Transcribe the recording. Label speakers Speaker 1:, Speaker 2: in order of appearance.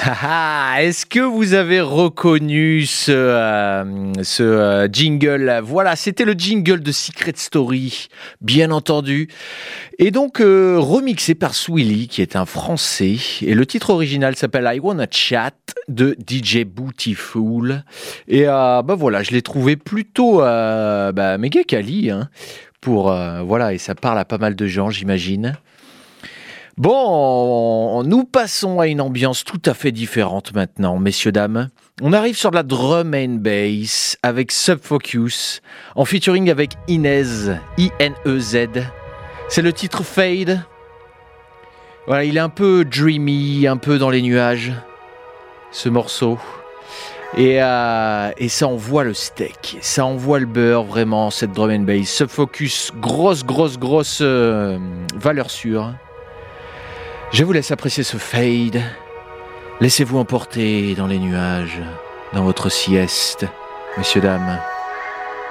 Speaker 1: Est-ce que vous avez reconnu ce jingle? Voilà, c'était le jingle de Secret Story, bien entendu. Et donc, remixé par Swilly, qui est un Français. Et le titre original s'appelle I Wanna Chat de DJ Bootyful. Et voilà, je l'ai trouvé plutôt méga quali, hein, voilà, et ça parle à pas mal de gens, j'imagine. Bon, nous passons à une ambiance tout à fait différente maintenant, messieurs, dames. On arrive sur de la drum and bass avec Subfocus, en featuring avec Inez, I-N-E-Z. C'est le titre Fade. Voilà, il est un peu dreamy, un peu dans les nuages, ce morceau. Et ça envoie le steak, ça envoie le beurre, vraiment, cette drum and bass. Subfocus, grosse valeur sûre. Je vous laisse apprécier ce fade. Laissez-vous emporter dans les nuages, dans votre sieste, messieurs, dames.